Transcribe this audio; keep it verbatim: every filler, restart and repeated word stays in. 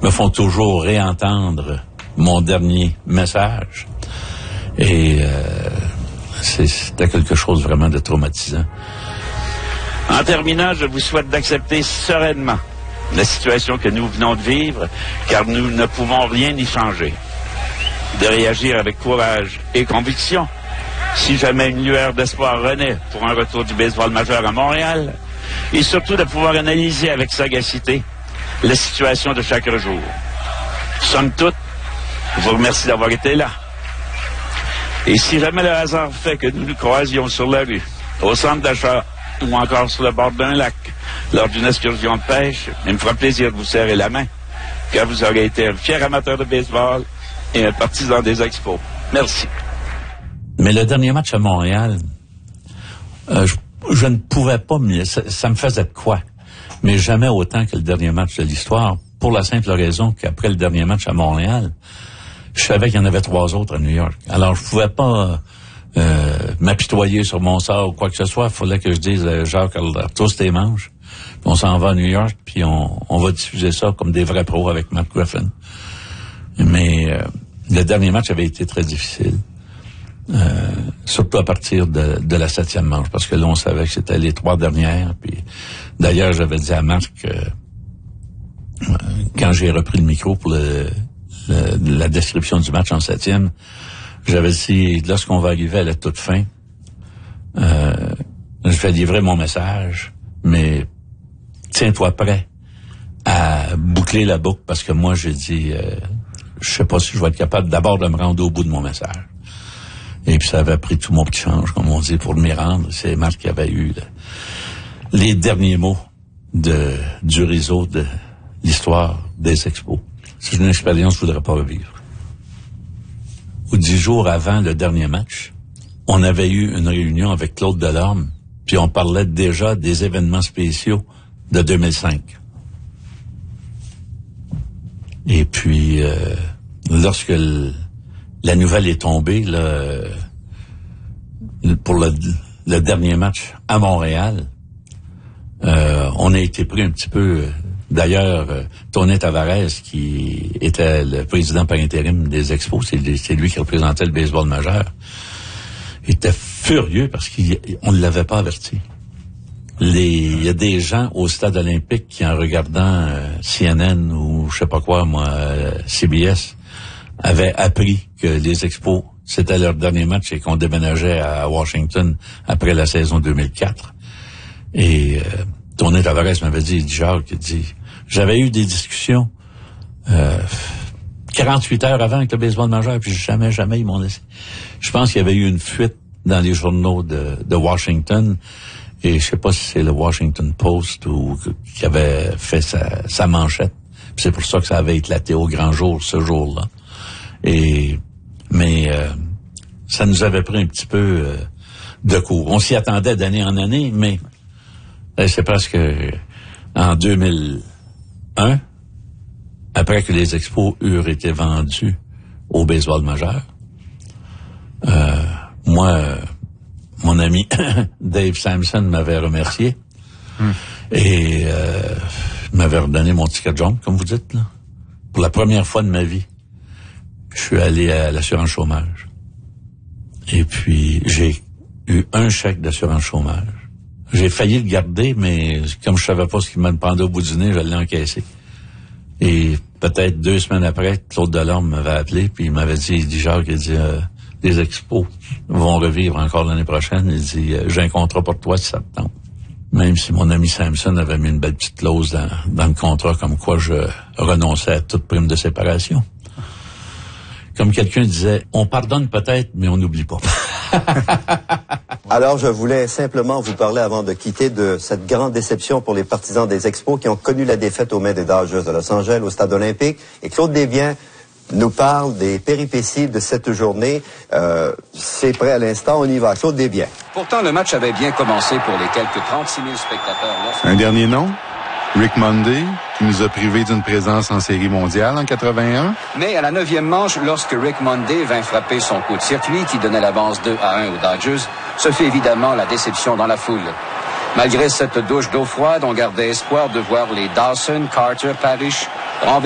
me font toujours réentendre mon dernier message. Et euh, c'est, c'était quelque chose vraiment de traumatisant. En terminant, je vous souhaite d'accepter sereinement la situation que nous venons de vivre, car nous ne pouvons rien y changer. De réagir avec courage et conviction, si jamais une lueur d'espoir renaît pour un retour du baseball majeur à Montréal, et surtout de pouvoir analyser avec sagacité la situation de chaque jour. Somme toute, je vous remercie d'avoir été là. Et si jamais le hasard fait que nous nous croisions sur la rue, au centre d'achat ou encore sur le bord d'un lac, lors d'une excursion de pêche, il me fera plaisir de vous serrer la main, car vous aurez été un fier amateur de baseball et un partisan des Expos. Merci. Mais le dernier match à Montréal, euh, je, je ne pouvais pas me... Ça, ça me faisait de quoi? Mais jamais autant que le dernier match de l'histoire, pour la simple raison qu'après le dernier match à Montréal, je savais qu'il y en avait trois autres à New York. Alors, je pouvais pas euh, m'apitoyer sur mon sort ou quoi que ce soit. Il fallait que je dise, euh, Jacques, tous tes manches. Puis on s'en va à New York, puis on, on va diffuser ça comme des vrais pros avec Matt Griffin. Mais euh, le dernier match avait été très difficile. Euh, surtout à partir de, de la septième manche, parce que là, on savait que c'était les trois dernières. Puis d'ailleurs, j'avais dit à Marc, euh, euh, quand j'ai repris le micro pour le, le, la description du match en septième, j'avais dit, lorsqu'on va arriver à la toute fin, euh, je vais livrer mon message, mais tiens-toi prêt à boucler la boucle, parce que moi, j'ai dit, euh, je sais pas si je vais être capable d'abord de me rendre au bout de mon message. Et puis ça avait pris tout mon petit change, comme on dit, pour m'y rendre. C'est Marc qui avait eu là, les derniers mots de, du réseau de l'histoire des Expos. C'est une expérience que je ne voudrais pas revivre. Ou dix jours avant le dernier match, on avait eu une réunion avec Claude Delorme, puis on parlait déjà des événements spéciaux de deux mille cinq. Et puis, euh, lorsque le, la nouvelle est tombée, là, euh, pour le, le dernier match à Montréal, euh, on a été pris un petit peu... Euh, D'ailleurs, euh, Tony Tavares, qui était le président par intérim des Expos, c'est, c'est lui qui représentait le baseball majeur, était furieux parce qu'on ne l'avait pas averti. Il y a des gens au stade olympique qui, en regardant euh, C N N ou je sais pas quoi, moi, euh, C B S, avaient appris que les Expos, c'était leur dernier match et qu'on déménageait à Washington après la saison deux mille quatre. Et... Euh, Tony Tavares m'avait dit, il dit, Jacques, il dit, j'avais eu des discussions euh, quarante-huit heures avant avec le baseball majeur, puis jamais, jamais ils m'ont laissé. Je pense qu'il y avait eu une fuite dans les journaux de, de Washington, et je sais pas si c'est le Washington Post ou qui avait fait sa, sa manchette. Puis c'est pour ça que ça avait éclaté au grand jour ce jour-là. Et mais euh, ça nous avait pris un petit peu euh, de court. On s'y attendait d'année en année, mais c'est parce que en deux mille un, après que les Expos eurent été vendus au baseball majeur, euh, moi, mon ami Dave Samson m'avait remercié mm. et euh, m'avait redonné mon ticket jaune, comme vous dites, là. Pour la première fois de ma vie, je suis allé à l'assurance chômage. Et puis, j'ai eu un chèque d'assurance chômage. J'ai failli le garder, mais comme je savais pas ce qui me pendait au bout du nez, je l'ai encaissé. Et peut-être deux semaines après, Claude Delorme m'avait appelé, puis il m'avait dit, il dit, Jacques, il dit, euh, les Expos vont revivre encore l'année prochaine. Il dit, euh, j'ai un contrat pour toi si ça te tente. Même si mon ami Samson avait mis une belle petite clause dans, dans le contrat, comme quoi je renonçais à toute prime de séparation. Comme quelqu'un disait, on pardonne peut-être, mais on n'oublie pas. Alors, je voulais simplement vous parler, avant de quitter, de cette grande déception pour les partisans des Expos qui ont connu la défaite aux mains des Dodgers de Los Angeles au stade olympique. Et Claude Desbiens nous parle des péripéties de cette journée. Euh, c'est prêt à l'instant, on y va. Claude Desbiens. Pourtant, le match avait bien commencé pour les quelques trente-six mille spectateurs. Là. Un dernier nom? Rick Monday, qui nous a privés d'une présence en série mondiale en quatre-vingt-un. Mais à la neuvième manche, lorsque Rick Monday vint frapper son coup de circuit qui donnait l'avance deux à un aux Dodgers, ce fut évidemment la déception dans la foule. Malgré cette douche d'eau froide, on gardait espoir de voir les Dawson, Carter, Parrish